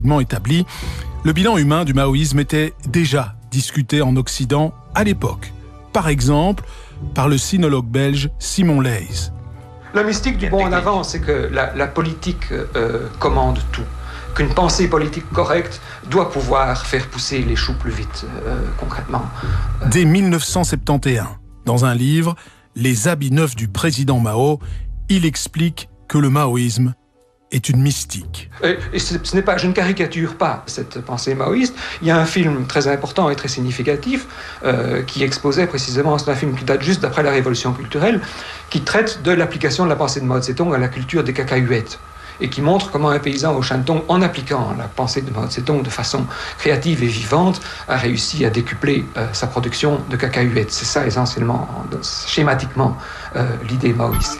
établi, le bilan humain du maoïsme était déjà discuté en Occident à l'époque. Par exemple, par le sinologue belge Simon Leys. La mystique du bond en avant, c'est que la politique commande tout. Qu'une pensée politique correcte doit pouvoir faire pousser les choux plus vite, concrètement. Dès 1971, dans un livre, Les habits neufs du président Mao, il explique que le maoïsme est une mystique. Et ce n'est pas, je ne caricature pas cette pensée maoïste. Il y a un film très important et très significatif qui exposait précisément, c'est un film qui date juste d'après la Révolution culturelle, qui traite de l'application de la pensée de Mao Tse-tung à la culture des cacahuètes et qui montre comment un paysan au Shantung, en appliquant la pensée de Mao Tse-tung de façon créative et vivante, a réussi à décupler sa production de cacahuètes. C'est ça essentiellement, schématiquement, l'idée maoïste.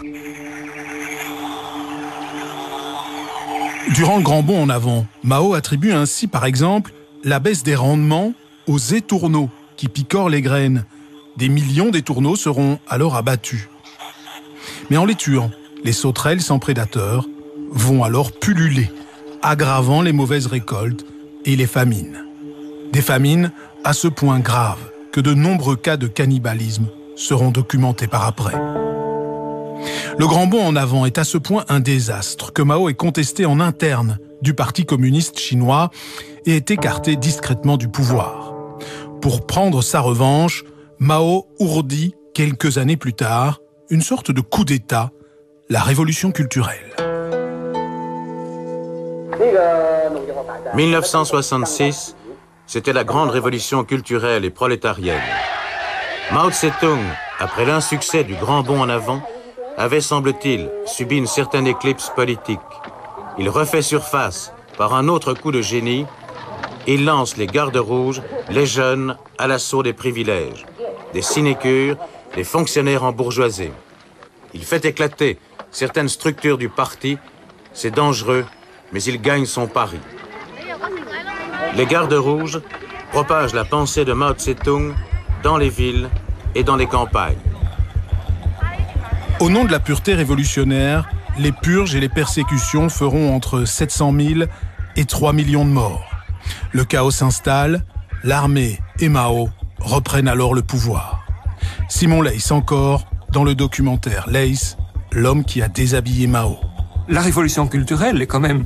Durant le grand bond en avant, Mao attribue ainsi, par exemple, la baisse des rendements aux étourneaux qui picorent les graines. Des millions d'étourneaux seront alors abattus. Mais en les tuant, les sauterelles sans prédateurs vont alors pulluler, aggravant les mauvaises récoltes et les famines. Des famines à ce point graves que de nombreux cas de cannibalisme seront documentés par après. Le grand bond en avant est à ce point un désastre que Mao est contesté en interne du Parti communiste chinois et est écarté discrètement du pouvoir. Pour prendre sa revanche, Mao ourdit, quelques années plus tard, une sorte de coup d'État, la révolution culturelle. 1966, c'était la grande révolution culturelle et prolétarienne. Mao Tse-tung, après l'insuccès du grand bond en avant, avait, semble-t-il, subi une certaine éclipse politique. Il refait surface par un autre coup de génie. Il lance les gardes rouges, les jeunes, à l'assaut des privilèges, des sinécures, des fonctionnaires embourgeoisés. Il fait éclater certaines structures du parti. C'est dangereux, mais il gagne son pari. Les gardes rouges propagent la pensée de Mao Tse-tung dans les villes et dans les campagnes. Au nom de la pureté révolutionnaire, les purges et les persécutions feront entre 700 000 et 3 millions de morts. Le chaos s'installe, l'armée et Mao reprennent alors le pouvoir. Simon Leys encore, dans le documentaire Leys, l'homme qui a déshabillé Mao. La révolution culturelle est quand même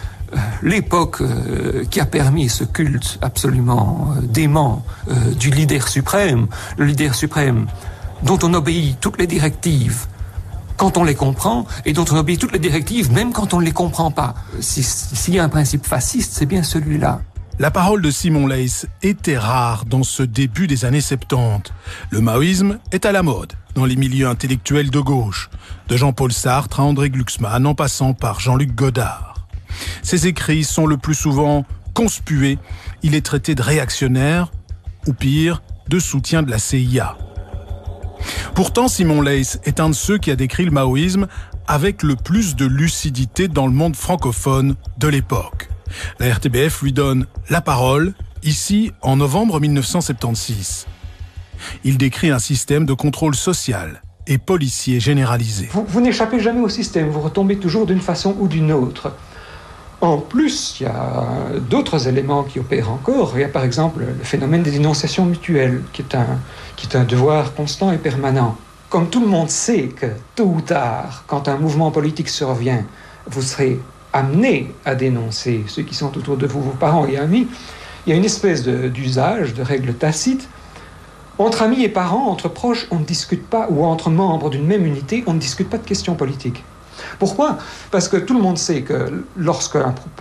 l'époque qui a permis ce culte absolument dément du leader suprême, le leader suprême dont on obéit toutes les directives quand on les comprend, et dont on obéit toutes les directives, même quand on ne les comprend pas. S'il y a un principe fasciste, c'est bien celui-là. La parole de Simon Leys était rare dans ce début des années 70. Le maoïsme est à la mode dans les milieux intellectuels de gauche, de Jean-Paul Sartre à André Glucksmann, en passant par Jean-Luc Godard. Ses écrits sont le plus souvent conspués. Il est traité de réactionnaire, ou pire, de soutien de la CIA. Pourtant, Simon Leys est un de ceux qui a décrit le maoïsme avec le plus de lucidité dans le monde francophone de l'époque. La RTBF lui donne la parole, ici, en novembre 1976. Il décrit un système de contrôle social et policier généralisé. Vous n'échappez jamais au système, vous retombez toujours d'une façon ou d'une autre. En plus, il y a d'autres éléments qui opèrent encore. Il y a par exemple le phénomène des dénonciations mutuelles, qui est un devoir constant et permanent. Comme tout le monde sait que, tôt ou tard, quand un mouvement politique survient, vous serez amené à dénoncer ceux qui sont autour de vous, vos parents et amis, il y a une espèce d'usage, de règle tacite. Entre amis et parents, entre proches, on ne discute pas, ou entre membres d'une même unité, on ne discute pas de questions politiques. Pourquoi ? Parce que tout le monde sait que lorsque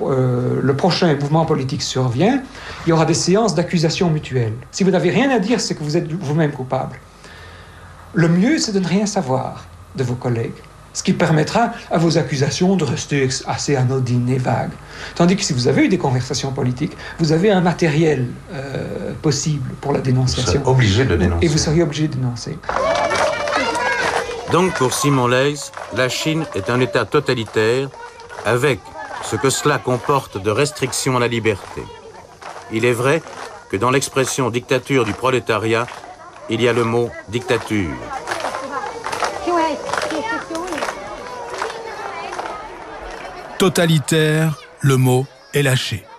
le prochain mouvement politique survient, il y aura des séances d'accusation mutuelle. Si vous n'avez rien à dire, c'est que vous êtes vous-même coupable. Le mieux, c'est de ne rien savoir de vos collègues, ce qui permettra à vos accusations de rester assez anodines et vagues. Tandis que si vous avez eu des conversations politiques, vous avez un matériel possible pour la dénonciation. Vous serez obligé de dénoncer. Et vous seriez obligé de dénoncer. Donc pour Simon Leys, la Chine est un État totalitaire avec ce que cela comporte de restrictions à la liberté. Il est vrai que dans l'expression dictature du prolétariat, il y a le mot dictature. Totalitaire, le mot est lâché.